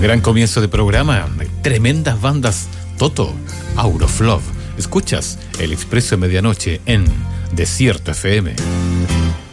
Gran comienzo de programa, tremendas bandas. Toto, Auroflov. Escuchas El Expreso de Medianoche en Desierto FM.